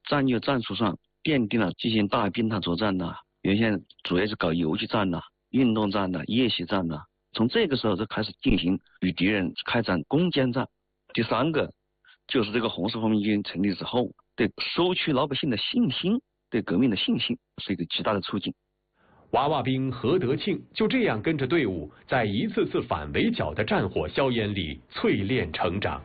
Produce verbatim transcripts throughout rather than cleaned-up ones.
战略战术上奠定了进行大兵塔作战呐，原先主要是搞游击战呐、运动战呐、夜袭战呐，从这个时候就开始进行与敌人开展攻坚战。第三个就是这个红四方面军成立之后，对收取老百姓的信心，对革命的信心是一个极大的促进。 娃娃兵何德庆就这样跟着队伍，在一次次反围剿的战火硝烟里淬炼成长。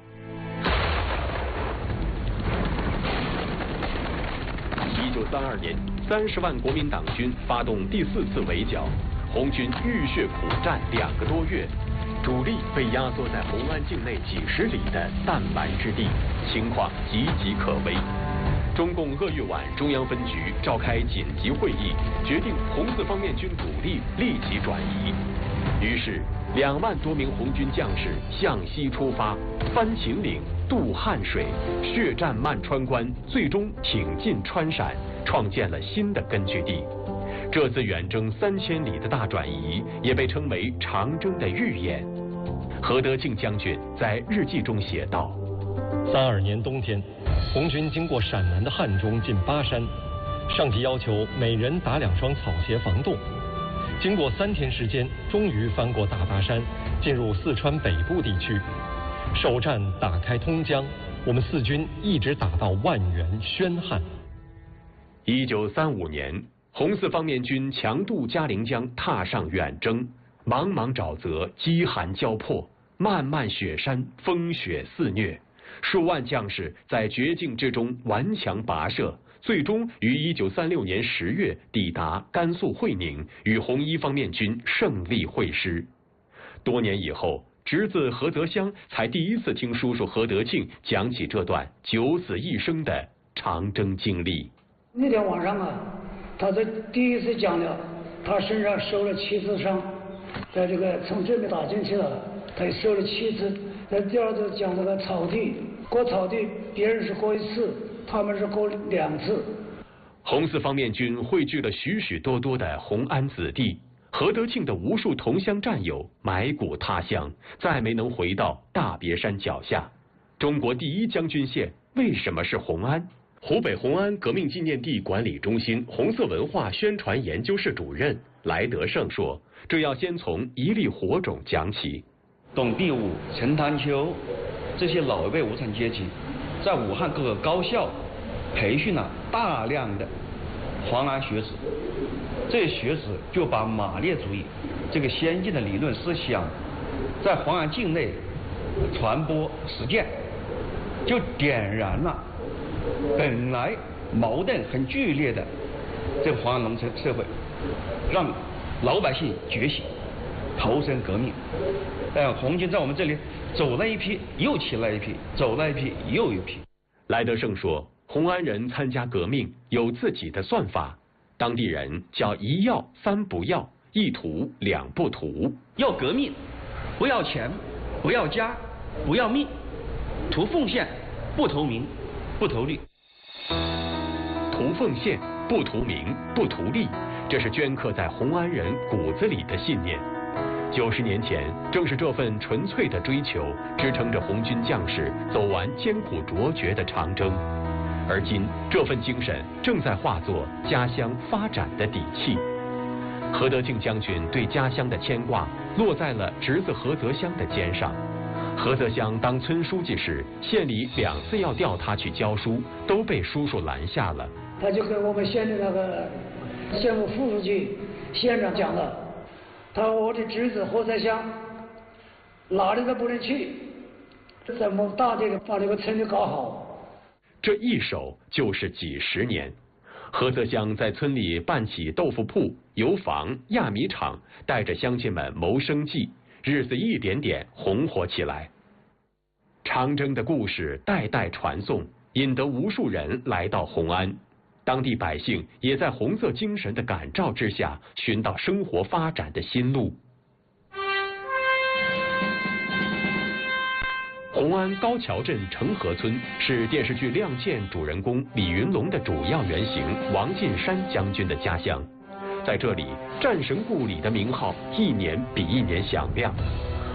一九三二年，三十万国民党军发动第四次围剿，红军浴血苦战两个多月，主力被压缩在红安境内几十里的弹丸之地，情况岌岌可危。中共鄂豫皖中央分局召开紧急会议，决定红四方面军主力立即转移。于是，两万多名红军将士向西出发，翻秦岭、渡汉水，血战漫川关，最终挺进川陕，创建了新的根据地。这次远征三千里的大转移，也被称为长征的预演。何德庆将军在日记中写道： 三二年冬天，红军经过陕南的汉中进巴山，上级要求每人打两双草鞋防冻。经过三天时间，终于翻过大巴山，进入四川北部地区。首战打开通江，我们四军一直打到万源、宣汉。 一九三五年，红四方面军强渡嘉陵江，踏上远征。茫茫沼泽，饥寒交迫，漫漫雪山，风雪肆虐。数万将士在绝境之中顽强跋涉，最终于一九三六年十月抵达甘肃会宁，与红一方面军胜利会师。多年以后，侄子何泽湘才第一次听叔叔何德庆讲起这段九死一生的长征经历。 那天晚上啊，他是第一次讲了，他身上受了七次伤，在这个从这边打进去了，他也受了七次。在第二次讲这个草地，过草地别人是过一次，他们是过两次。 红四方面军汇聚了许许多多的红安子弟，何德庆的无数同乡战友埋骨他乡，再没能回到大别山脚下。中国第一将军县为什么是红安？湖北红安革命纪念地管理中心红色文化宣传研究室主任来德胜说，这要先从一粒火种讲起。 董必武、陈潭秋这些老一辈无产阶级，在武汉各个高校培训了大量的黄安学子，这些学子就把马列主义这个先进的理论思想在黄安境内传播实践，就点燃了本来矛盾很剧烈的这个黄安农村社会，让老百姓觉醒，投身革命。呃，红军在我们这里走了一批，又起来一批，走了一批，又一批。 来德胜说，红安人参加革命有自己的算法，当地人叫一要三不要，一图两不图。 要革命，不要钱，不要家，不要命，图奉献，不图名，不图利。 图奉献，不图名，不图利，这是镌刻在红安人骨子里的信念。九十年前，正是这份纯粹的追求，支撑着红军将士走完艰苦卓绝的长征。而今，这份精神正在化作家乡发展的底气。何德庆将军对家乡的牵挂，落在了侄子何泽湘的肩上。何泽湘当村书记时，县里两次要调他去教书，都被叔叔拦下了。 他就跟我们县的那个县委副书记、县长讲了。他说我的侄子何泽湘哪里都不能去，在我们大地里把这个村里搞好。 这一守就是几十年。何泽湘在村里办起豆腐铺、油坊、压米厂，带着乡亲们谋生计，日子一点点红火起来。长征的故事代代传颂，引得无数人来到红安。当地百姓也在红色精神的感召之下，寻到生活发展的新路。红安高桥镇成河村是电视剧《亮剑》主人公李云龙的主要原型王进山将军的家乡。在这里，战神故里的名号一年比一年响亮。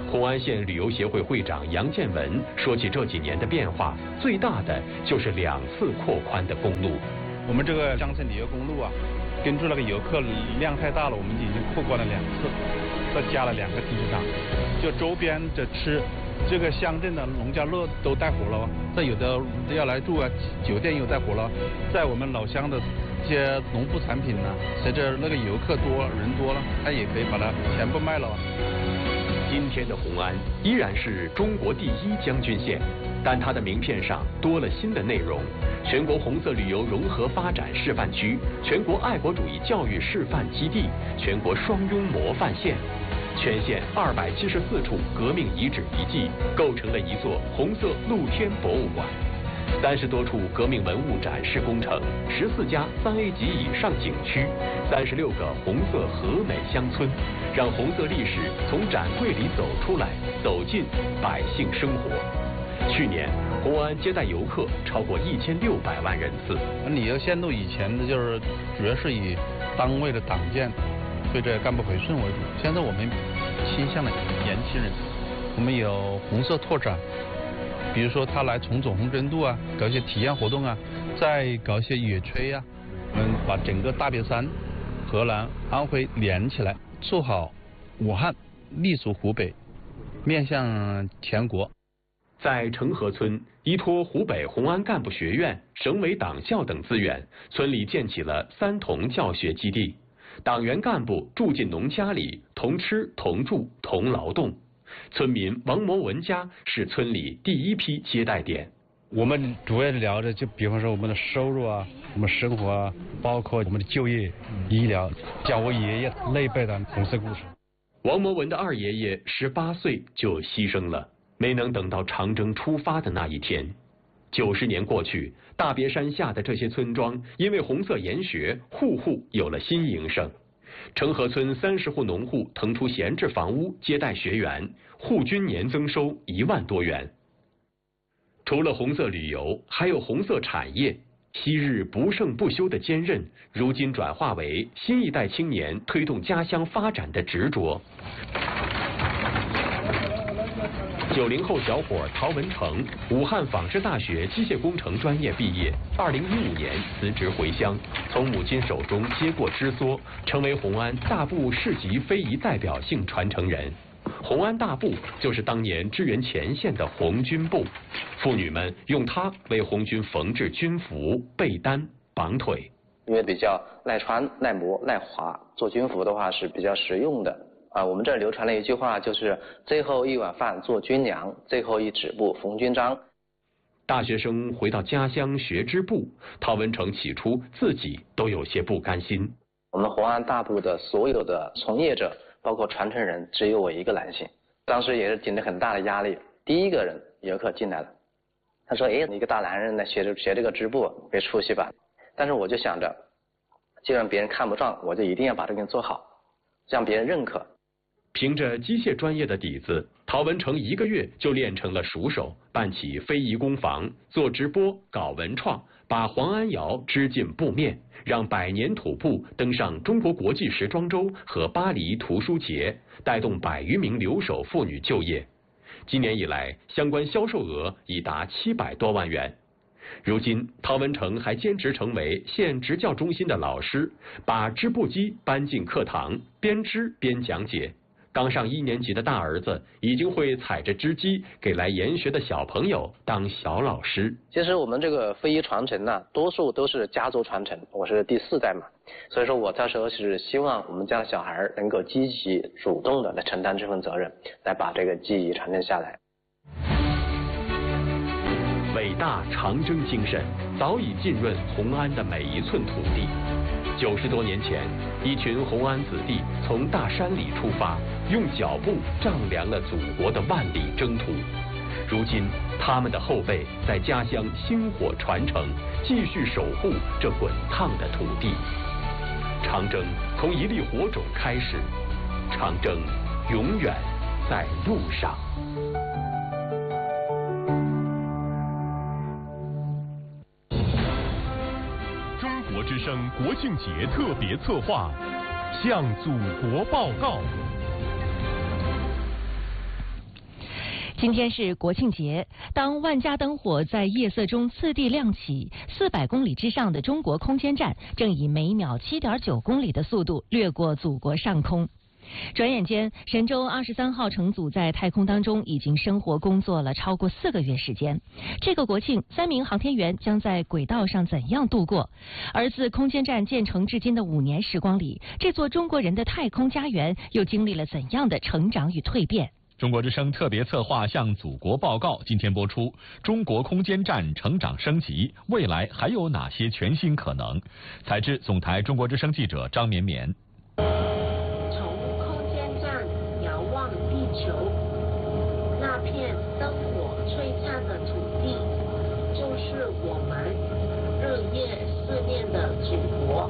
红安县旅游协会会长杨建文说起这几年的变化，最大的就是两次扩宽的公路。 我们这个江城旅游公路啊，根据那个游客量太大了，我们已经扩宽了两次，再加了两个停车场，就周边的吃。这个乡镇的农家乐都带活了，再有的要来住啊，酒店又带活了。在我们老乡的这些农副产品呢，随着那个游客多人多了，他也可以把它全部卖了。 今天的红安依然是中国第一将军县，但它的名片上多了新的内容：全国红色旅游融合发展示范区、全国爱国主义教育示范基地、全国双拥模范县。全县二百七十四处革命遗址遗迹构成了一座红色露天博物馆，三十多处革命文物展示工程，十四家三 A 级以上景区，三十六个红色和美乡村，让红色历史从展柜里走出来，走进百姓生活。去年，红安接待游客超过一千六百万人次。 旅游线路以前的就是主要是以单位的党建或者干部培训为主，现在我们倾向了年轻人，我们有红色拓展，比如说他来重走红针渡啊，搞一些体验活动啊，再搞一些野炊啊，我们把整个大别山、河南、安徽连起来，做好武汉立足湖北，面向全国。 在成河村，依托湖北红安干部学院、省委党校等资源，村里建起了三同教学基地。党员干部住进农家里，同吃同住同劳动。村民王某文家是村里第一批接待点。 我们主要聊的就比方说我们的收入啊，我们生活啊，包括我们的就业、医疗，讲我爷爷那一辈的红色故事。 王某文的二爷爷十八岁就牺牲了，没能等到长征出发的那一天。九十年过去，大别山下的这些村庄因为红色研学，户户有了新营生。成河村三十户农户腾出闲置房屋接待学员，户均年增收一万多元。除了红色旅游，还有红色产业。昔日不胜不休的坚韧，如今转化为新一代青年推动家乡发展的执着。九零后小伙陶文成，武汉纺织大学机械工程专业毕业，二零一五年辞职回乡，从母亲手中接过支梭，成为红安大布市级非遗代表性传承人。红安大布就是当年支援前线的红军布，妇女们用它为红军缝制军服、被单、绑腿。 因为比较耐穿、耐磨、耐滑，做军服的话是比较实用的。啊，我们这儿流传了一句话，就是最后一碗饭做军粮，最后一纸布缝军章。 大学生回到家乡学织布，陶文成起初自己都有些不甘心。 我们红安大布的所有的从业者，包括传承人，只有我一个男性，当时也是顶着很大的压力。第一个人游客进来了，他说：“哎，你一个大男人来学这学这个织布，没出息吧？”但是我就想着，既然别人看不上，我就一定要把这个做好，让别人认可。 凭着机械专业的底子，陶文成一个月就练成了熟手，办起非遗工坊，做直播，搞文创，把黄安窑织进布面，让百年土布登上中国国际时装周和巴黎图书节，带动百余名留守妇女就业。今年以来，相关销售额已达七百多万元。如今，陶文成还兼职成为县职教中心的老师，把织布机搬进课堂，边织边讲解。刚上一年级的大儿子已经会踩着织机给来研学的小朋友当小老师。 其实我们这个非遗传承呢，多数都是家族传承，我是第四代嘛，所以说我到时候是希望我们家的小孩能够积极主动的来承担这份责任，来把这个技艺传承下来。 伟大长征精神早已浸润红安的每一寸土地。九十多年前，一群红安子弟从大山里出发，用脚步丈量了祖国的万里征途。如今，他们的后辈在家乡薪火传承，继续守护这滚烫的土地。长征从一粒火种开始，长征永远在路上。 之声国庆节特别策划，向祖国报告。 今天是国庆节，当万家灯火在夜色中次第亮起，四百公里之上的中国空间站正以每秒七点九公里的速度掠过祖国上空。转眼间，神舟二十三号乘组在太空当中已经生活工作了超过四个月时间。这个国庆，三名航天员将在轨道上怎样度过？而自空间站建成至今的五年时光里，这座中国人的太空家园又经历了怎样的成长与蜕变？ 中国之声特别策划向祖国报告，今天播出。中国空间站成长升级，未来还有哪些全新可能？采自总台中国之声记者张绵绵。 从空间站遥望地球，那片灯火璀璨的土地，就是我们日夜思念的祖国。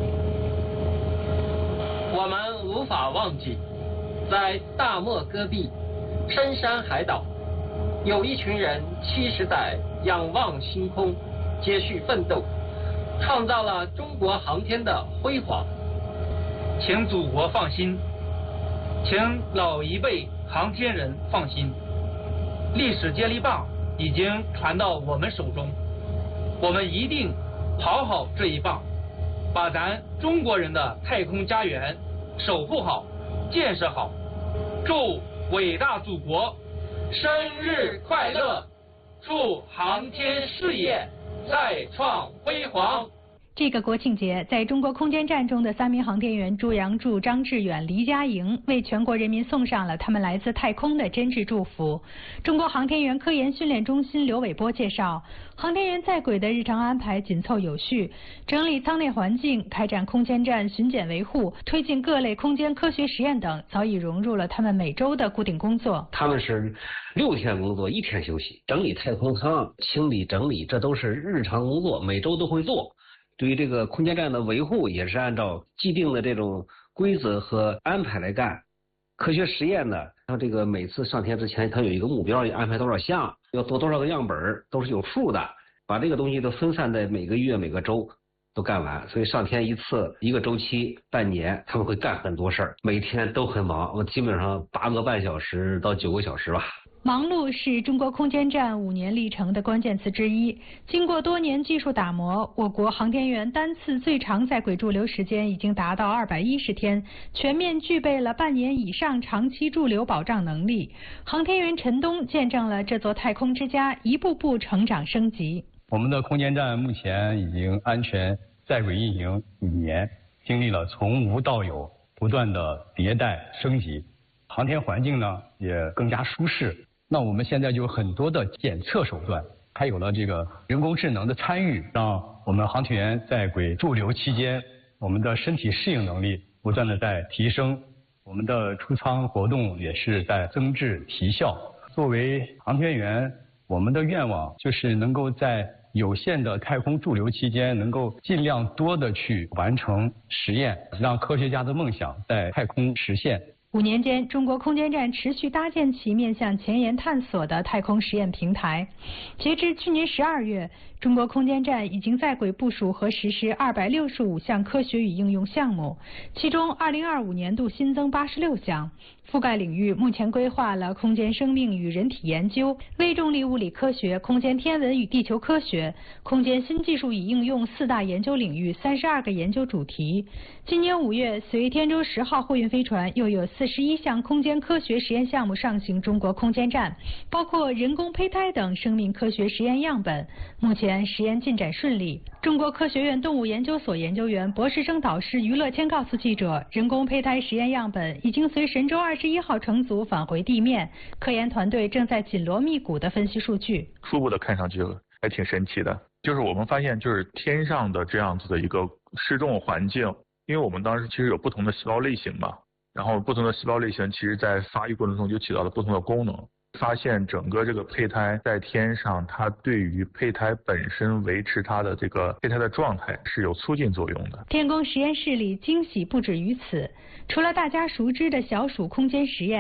我们无法忘记，在大漠戈壁、深山海岛，有一群人七十载仰望星空，接续奋斗，创造了中国航天的辉煌。 请祖国放心，请老一辈航天人放心，历史接力棒已经传到我们手中，我们一定跑好这一棒，把咱中国人的太空家园守护好、建设好。祝伟大祖国生日快乐！祝航天事业再创辉煌！ 这个国庆节，在中国空间站中的三名航天员朱杨柱、张志远、黎佳莹为全国人民送上了他们来自太空的真挚祝福。中国航天员科研训练中心刘伟波介绍，航天员在轨的日常安排紧凑有序，整理舱内环境、开展空间站巡检维护、推进各类空间科学实验等，早已融入了他们每周的固定工作。 他们是六天工作，一天休息，整理太空舱、清理整理，这都是日常工作，每周都会做。对于这个空间站的维护也是按照既定的这种规则和安排来干。科学实验呢，它这个每次上天之前，它有一个目标，安排多少项，要做多少个样本，都是有数的。把这个东西都分散在每个月、每个周都干完。所以上天一次一个周期，半年他们会干很多事儿，每天都很忙，我基本上八个半小时到九个小时吧。 忙碌是中国空间站五年历程的关键词之一。经过多年技术打磨，我国航天员单次最长在轨驻留时间已经达到二百一十天，全面具备了半年以上长期驻留保障能力。航天员陈东见证了这座太空之家一步步成长升级。 我们的空间站目前已经安全在轨运行五年，经历了从无到有，不断的迭代升级，航天环境呢也更加舒适。那我们现在就有很多的检测手段，还有了这个人工智能的参与，让我们航天员在轨驻留期间，我们的身体适应能力不断的在提升，我们的出舱活动也是在增质提效。作为航天员，我们的愿望就是能够在有限的太空驻留期间，能够尽量多的去完成实验，让科学家的梦想在太空实现。 五年间，中国空间站持续搭建起面向前沿探索的太空实验平台。截至去年十二月，中国空间站已经在轨部署和实施二百六十五项科学与应用项目，其中二零二五年度新增八十六项。覆盖领域目前规划了空间生命与人体研究、微重力物理科学、空间天文与地球科学、空间新技术与应用四大研究领域三十二个研究主题。今年五月，随天舟十号货运飞船又有四十一项空间科学实验项目上行中国空间站，包括人工胚胎等生命科学实验样本。目前实验进展顺利。中国科学院动物研究所研究员、博士生导师于乐谦告诉记者，人工胚胎实验样本已经随神舟二十一号乘组返回地面，科研团队正在紧锣密鼓地分析数据。 初步的看上去还挺神奇的，就是我们发现就是天上的这样子的一个失重环境，因为我们当时其实有不同的细胞类型嘛，然后不同的细胞类型其实在发育过程中就起到了不同的功能。发现整个这个胚胎在天上，它对于胚胎本身维持它的这个胚胎的状态是有促进作用的。 天宫实验室里惊喜不止于此，除了大家熟知的小鼠空间实验，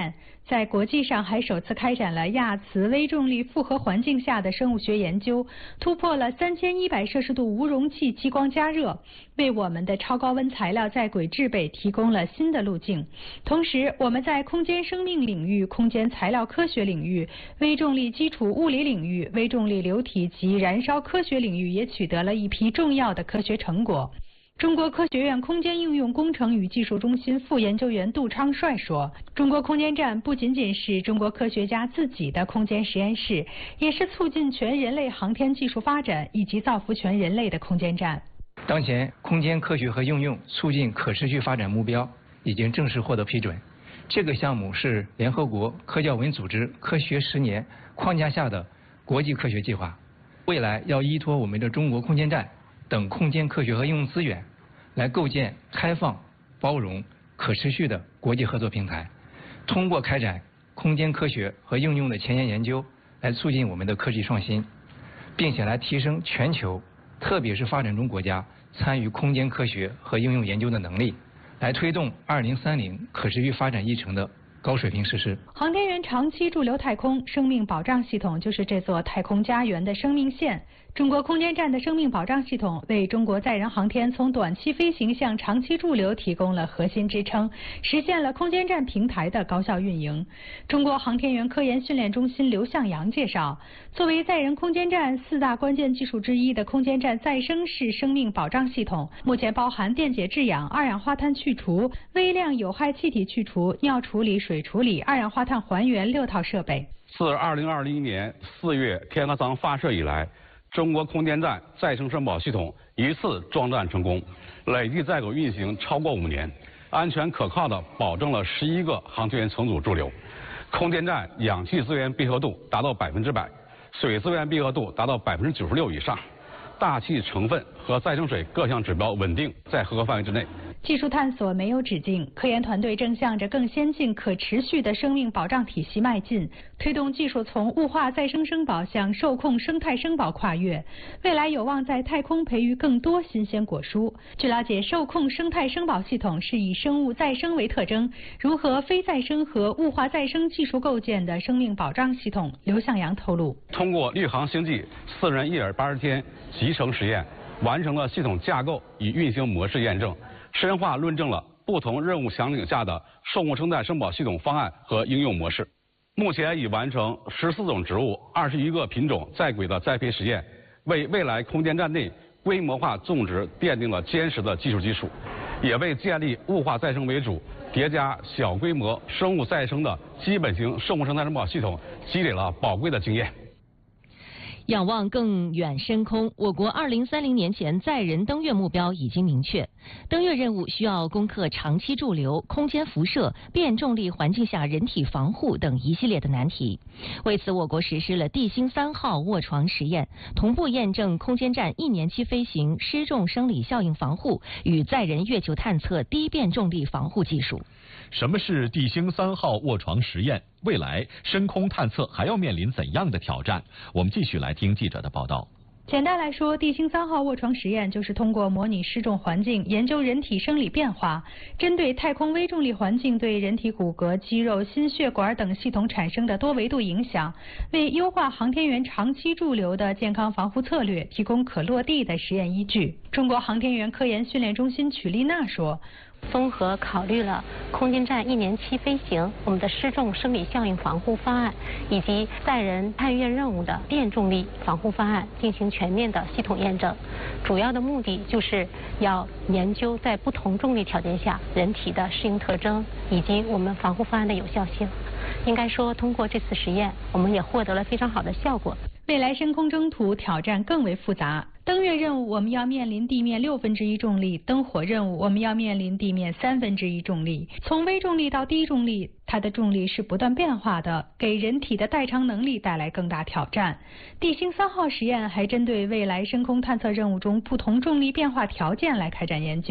在国际上还首次开展了亚磁微重力复合环境下的生物学研究，突破了三千一百摄氏度无容器激光加热，为我们的超高温材料在轨制备提供了新的路径。同时，我们在空间生命领域、空间材料科学领域、微重力基础物理领域、微重力流体及燃烧科学领域也取得了一批重要的科学成果。中国科学院空间应用工程与技术中心副研究员杜昌帅说，中国空间站不仅仅是中国科学家自己的空间实验室，也是促进全人类航天技术发展以及造福全人类的空间站。 当前空间科学和应用促进可持续发展目标已经正式获得批准，这个项目是联合国科教文组织科学十年框架下的国际科学计划，未来要依托我们的中国空间站等空间科学和应用资源，来构建开放、包容、可持续的国际合作平台，通过开展空间科学和应用的前沿研究，来促进我们的科技创新，并且来提升全球，特别是发展中国家参与空间科学和应用研究的能力，来推动二零三零可持续发展议程的高水平实施。 航天员长期驻留太空，生命保障系统就是这座太空家园的生命线。中国空间站的生命保障系统为中国载人航天从短期飞行向长期驻留提供了核心支撑，实现了空间站平台的高效运营。中国航天员科研训练中心刘向阳介绍，作为载人空间站四大关键技术之一的空间站再生式生命保障系统，目前包含电解质氧、二氧化碳去除、微量有害气体去除、尿处理、水处理、二氧化碳还原六套设备。 自二零二零年四月天河舱发射以来，中国空间站再生生保系统一次装站成功，累计在轨运行超过五年，安全可靠地保证了十一个航天员乘组驻留。空间站氧气资源闭合度达到百分之百，水资源闭合度达到百分之九十六以上，大气成分和再生水各项指标稳定在合格范围之内。 技术探索没有止境，科研团队正向着更先进、可持续的生命保障体系迈进，推动技术从物化再生生保向受控生态生保跨越，未来有望在太空培育更多新鲜果蔬。据了解，受控生态生保系统是以生物再生为特征，融合非再生和物化再生技术构建的生命保障系统。刘向阳透露， 通过绿航星际四人一耳八十天集成实验，完成了系统架构与运行模式验证，深化论证了不同任务场景下的受控生态生保系统方案和应用模式。目前已完成十四种植物、二十一个品种在轨的栽培实验，为未来空间站内规模化种植奠定了坚实的技术基础，也为建立物化再生为主、叠加小规模生物再生的基本型受控生态生保系统积累了宝贵的经验。 仰望更远深空，我国二零三零年前载人登月目标已经明确。登月任务需要攻克长期驻留、空间辐射、变重力环境下人体防护等一系列的难题。为此，我国实施了地星三号卧床实验，同步验证空间站一年期飞行失重生理效应防护与载人月球探测低变重力防护技术。 什么是地星三号卧床实验？未来深空探测还要面临怎样的挑战？我们继续来听记者的报道。 简单来说，地星三号卧床实验就是通过模拟失重环境，研究人体生理变化，针对太空微重力环境对人体骨骼、肌肉、心血管等系统产生的多维度影响，为优化航天员长期驻留的健康防护策略提供可落地的实验依据。中国航天员科研训练中心曲丽娜说， 综合考虑了空间站一年期飞行、我们的失重生理效应防护方案，以及载人探月任务的变重力防护方案，进行全面的系统验证。主要的目的就是要研究在不同重力条件下人体的适应特征，以及我们防护方案的有效性。应该说，通过这次实验，我们也获得了非常好的效果。 未来深空征途挑战更为复杂。登月任务我们要面临地面六分之一重力，登火任务我们要面临地面三分之一重力。从微重力到低重力，它的重力是不断变化的，给人体的代偿能力带来更大挑战。地星三号实验还针对未来深空探测任务中不同重力变化条件来开展研究。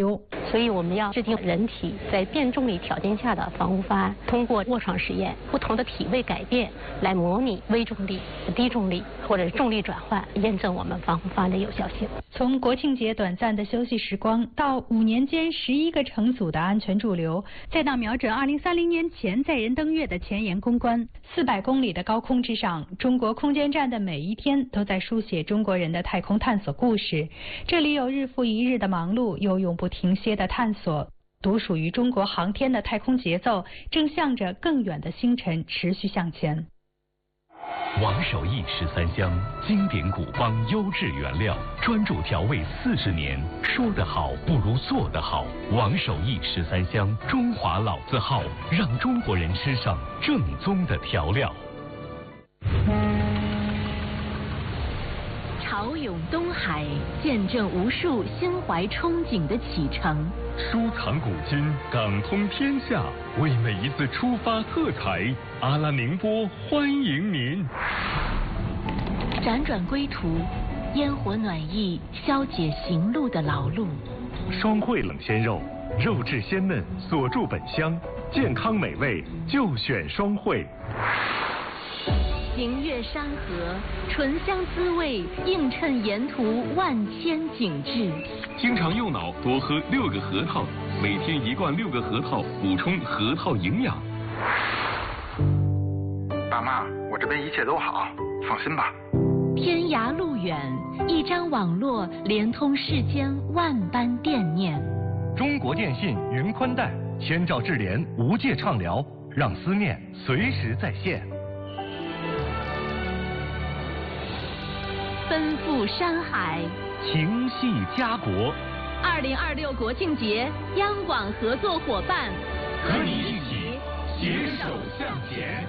所以我们要制定人体在变重力条件下的防护方案，通过卧床实验，不同的体位改变来模拟微重力、低重力或者重力转换，验证我们防护方案的有效性。 从国庆节短暂的休息时光，到五年间十一个乘组的安全驻留，再到瞄准二零三零年前载人登月的前沿攻关，四百公里的高空之上，中国空间站的每一天都在书写中国人的太空探索故事。这里有日复一日的忙碌，有永不停歇的探索。独属于中国航天的太空节奏，正向着更远的星辰持续向前。 王守义十三香，经典古方优质原料，专注调味四十年。说得好不如做得好。王守义十三香，中华老字号，让中国人吃上正宗的调料。 潮涌东海，见证无数心怀憧憬的启程。 收藏古今，港通天下，为每一次出发喝彩。阿拉宁波欢迎您。 辗转归途，烟火暖意消解行路的劳碌。 双汇冷鲜肉，肉质鲜嫩，锁住本香，健康美味就选双汇。 行越山河，醇香滋味映衬沿途万千景致。 经常右脑多喝六个核桃，每天一罐六个核桃，补充核桃营养。 爸妈，我这边一切都好，放心吧。 天涯路远，一张网络连通世间万般惦念。 中国电信云宽带，千兆智联无界畅聊，让思念随时在线。 奔赴山海， 情系家国。 二零二六国庆节，央广合作伙伴， 和你一起携手向前。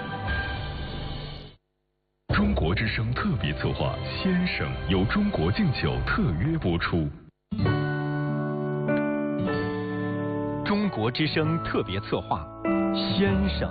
中国之声特别策划《先生》由中国敬酒特约播出。 中国之声特别策划《先生》。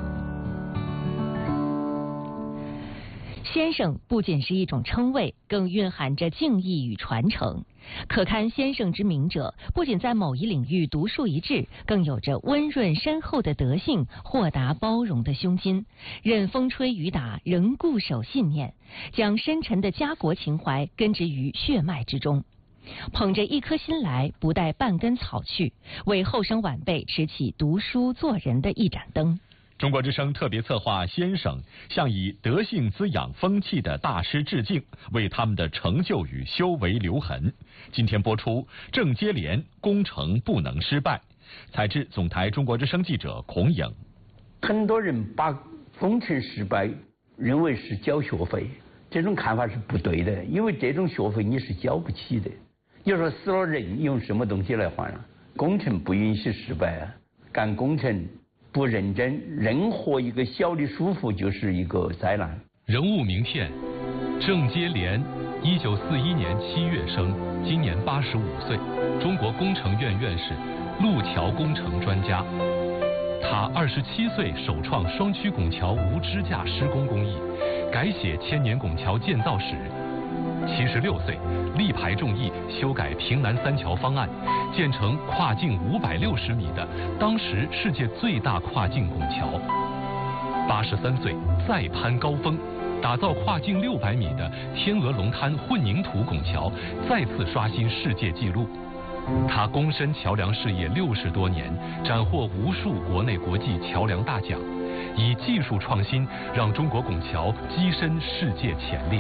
先生不仅是一种称谓，更蕴含着敬意与传承。可堪先生之名者，不仅在某一领域独树一帜，更有着温润深厚的德性、豁达包容的胸襟，任风吹雨打仍固守信念，将深沉的家国情怀根植于血脉之中。捧着一颗心来，不带半根草去，为后生晚辈持起读书做人的一盏灯。 中国之声特别策划《先生》向以德性滋养风气的大师致敬，为他们的成就与修为留痕。今天播出正接连，工程不能失败。采制总台中国之声记者孔颖。 很多人把工程失败认为是交学费，这种看法是不对的，因为这种学费你是交不起的。你说死了人用什么东西来还啊？工程不允许失败啊！干工程不认真，任何一个小的疏忽就是一个灾难。 人物名片：郑接连，一九四一年七月生，今年八十五岁，中国工程院院士，路桥工程专家。他二十七岁首创双曲拱桥无支架施工工艺，改写千年拱桥建造史。七十六岁，力排众议，修改平南三桥方案，建成跨径五百六十米的当时世界最大跨境拱桥。八十三岁，再攀高峰，打造跨境六百米的天鹅龙滩混凝土拱桥，再次刷新世界纪录。他躬身桥梁事业六十多年，斩获无数国内国际桥梁大奖，以技术创新让中国拱桥跻身世界前列。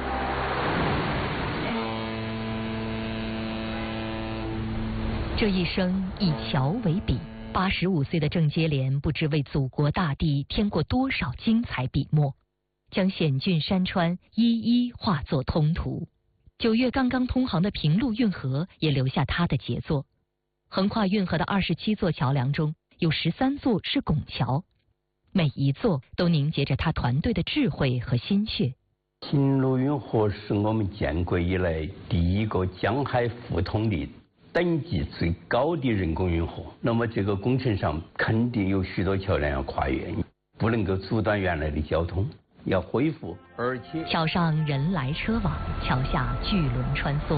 这一生以桥为笔，八十五岁的郑接连不知为祖国大地添过多少精彩笔墨，将险峻山川一一化作通途。九月刚刚通航的平陆运河也留下他的杰作。横跨运河的二十七座桥梁中，有十三座是拱桥，每一座都凝结着他团队的智慧和心血。 平陆运河是我们建国以来第一个江海互通的等级最高的人工运河，那么这个工程上肯定有许多桥梁要跨越，不能够阻断原来的交通，要恢复。而且桥上人来车往，桥下巨轮穿梭，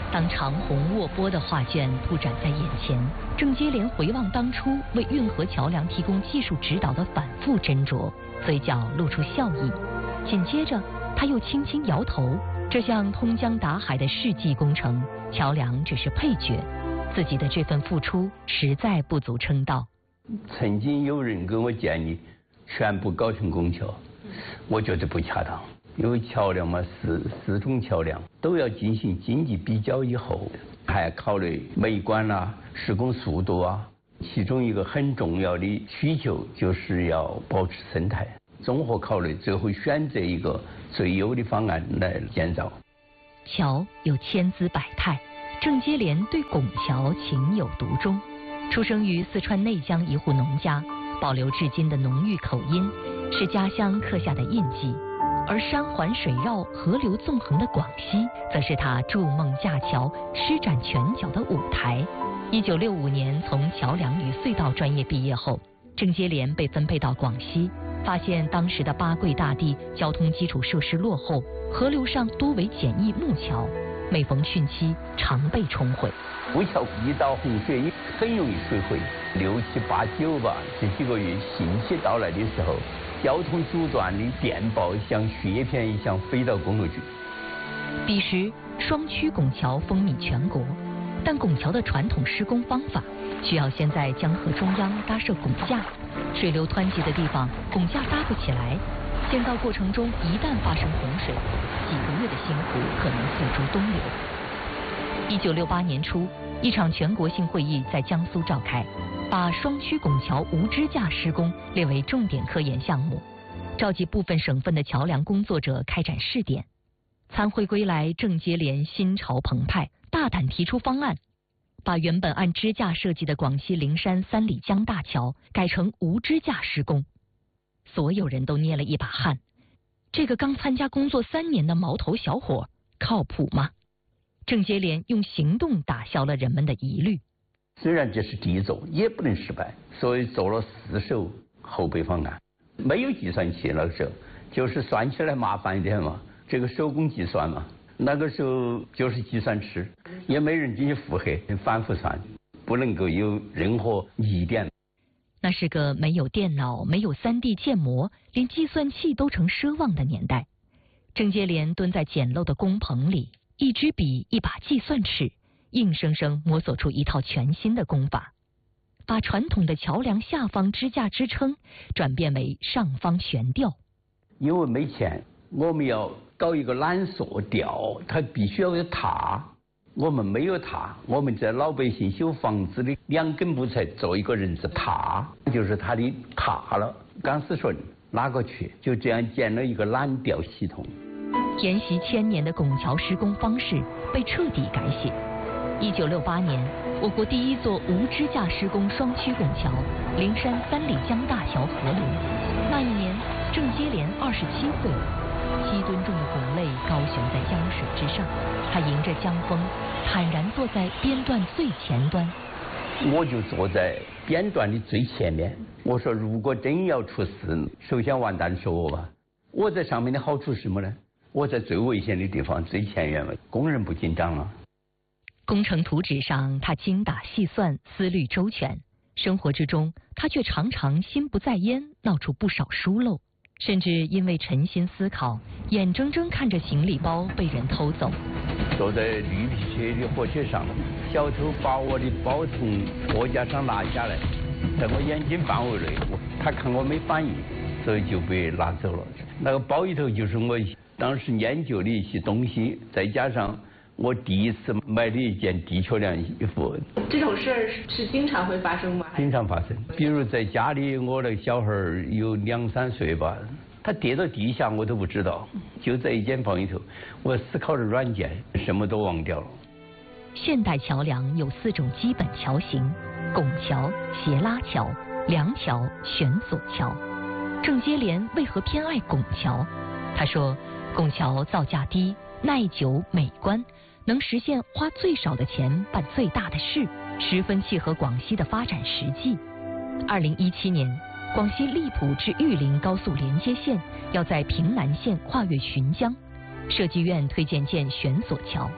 当长虹卧波的画卷铺展在眼前，郑接连回望当初为运河桥梁提供技术指导的反复斟酌，嘴角露出笑意。紧接着，他又轻轻摇头，这项通江达海的世纪工程，桥梁只是配角，自己的这份付出实在不足称道。 曾经有人跟我建议全部搞成拱桥，我觉得不恰当。因为桥梁嘛，四四种桥梁都要进行经济比较以后，还考虑美观啦、啊、施工速度啊。其中一个很重要的需求就是要保持生态。综合考虑，最后选择一个最优的方案来建造。 桥有千姿百态，郑接连对拱桥情有独钟。出生于四川内江一户农家，保留至今的浓郁口音，是家乡刻下的印记。而山环水绕、河流纵横的广西，则是他筑梦架桥、施展拳脚的舞台。一九六五年从桥梁与隧道专业毕业后，郑接连被分配到广西，发现当时的八桂大地交通基础设施落后，河流上多为简易木桥，每逢汛期常被冲毁。 木桥遇到洪水很容易水毁，六七八九吧这几个月汛期到来的时候，交通阻断的电报像雪叶片一样飞到公路局。 彼时双曲拱桥风靡全国，但拱桥的传统施工方法需要先在江河中央搭设拱架，水流湍急的地方拱架搭不起来，建造过程中一旦发生洪水，几个月的辛苦可能付诸东流。一九六八年初，一场全国性会议在江苏召开，把双曲拱桥无支架施工列为重点科研项目，召集部分省份的桥梁工作者开展试点。参会归来，郑接连心潮澎湃，大胆提出方案，把原本按支架设计的广西灵山三里江大桥改成无支架施工。所有人都捏了一把汗，这个刚参加工作三年的毛头小伙靠谱吗？郑接连用行动打消了人们的疑虑。 虽然这是第一座，也不能失败，所以做了四手后备方案。没有计算器那个时候，就是算起来麻烦一点嘛，这个手工计算嘛，那个时候就是计算尺，也没人给你腹黑，反复算，不能够有任何疑点。 那是个没有电脑、没有 三 D 建模，连计算器都成奢望的年代。郑接连蹲在简陋的工棚里，一支笔，一把计算尺，硬生生摸索出一套全新的工法，把传统的桥梁下方支架支撑转变为上方悬吊。 因为没钱，我们要搞一个缆索吊，它必须要有塔。我们没有塔，我们在老百姓修房子的两根木材做一个人字塔，就是它的塔了。钢丝绳拉过去，就这样建了一个缆吊系统。 沿袭千年的拱桥施工方式被彻底改写。一九六八年，我国第一座无支架施工双曲拱桥——灵山三里江大桥合流。那一年，郑接连二十七岁，七吨重的拱肋高悬在江水之上，他迎着江风，坦然坐在边段最前端。 我就坐在边段的最前面。我说，如果真要出事，首先完蛋是我吧。我在上面的好处是什么呢？我在最危险的地方最前沿嘛，工人不紧张啊。 工程图纸上，他精打细算，思虑周全；生活之中，他却常常心不在焉，闹出不少疏漏，甚至因为沉心思考，眼睁睁看着行李包被人偷走。 坐在绿皮车的火车上，小偷把我的包从货架上拿下来，在我眼睛范围内，他看我没反应，所以就被拿走了。那个包里头就是我当时研究的一些东西，再加上我第一次买的一件地球量衣服。 这种事儿是经常会发生吗？ 经常发生，比如在家里，我那个小孩有两三岁吧，他跌到地下我都不知道，就在一间房里头，我思考的软件什么都忘掉了。 现代桥梁有四种基本桥型：拱桥、斜拉桥、梁桥、悬索桥。郑接连为何偏爱拱桥？他说，拱桥造价低、耐久、美观，能实现花最少的钱办最大的事，十分契合广西的发展实际。二零一七年，广西荔浦至玉林高速连接线要在平南县跨越浔江，设计院推荐建悬索桥。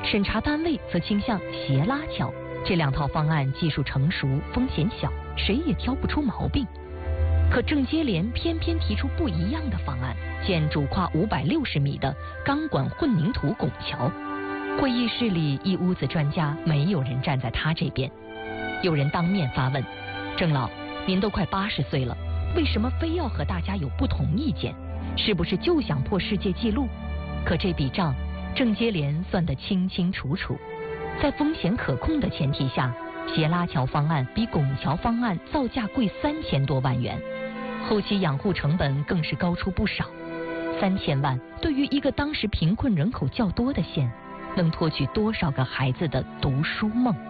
审查单位则倾向斜拉桥。这两套方案技术成熟，风险小，谁也挑不出毛病。可郑接连偏偏提出不一样的方案，建主跨五百六十米的钢管混凝土拱桥。会议室里一屋子专家，没有人站在他这边。有人当面发问：郑老，您都快八十岁了，为什么非要和大家有不同意见？是不是就想破世界纪录？可这笔账，郑接连算得清清楚楚。在风险可控的前提下，斜拉桥方案比拱桥方案造价贵三千多万元，后期养护成本更是高出不少。三千万对于一个当时贫困人口较多的县，能托举多少个孩子的读书梦？